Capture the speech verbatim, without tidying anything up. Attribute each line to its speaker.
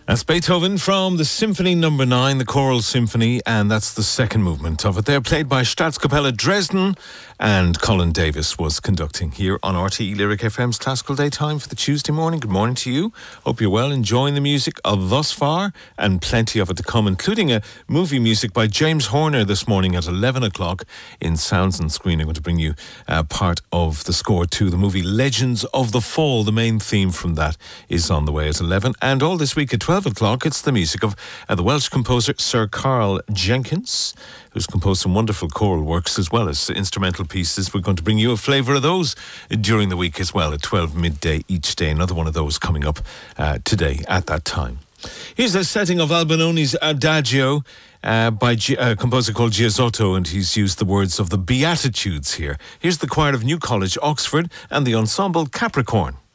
Speaker 1: That's Beethoven from the Symphony Number Nine, the Choral Symphony, and that's the second movement of it. They're played by Staatskapelle Dresden, and Colin Davis was conducting here on R T E Lyric F M's Classical Daytime for the Tuesday morning. Good morning to you. Hope you're well, enjoying the music of thus far, and plenty of it to come, including a movie music by James Horner this morning at eleven o'clock in Sounds and Screen. I'm going to bring you uh, part of the score to the movie Legends of the Fall. The main theme from that is on the way at eleven, and all this week at twelve o'clock, it's the music of uh, the Welsh composer Sir Carl Jenkins, who's composed some wonderful choral works as well as instrumental pieces. We're going to bring you a flavour of those during the week as well at twelve midday each day. Another one of those coming up uh, today at that time. Here's a setting of Albanone's Adagio uh, by G- a composer called Giasotto, and he's used the words of the Beatitudes here. Here's the choir of New College, Oxford, and the ensemble Capricorn.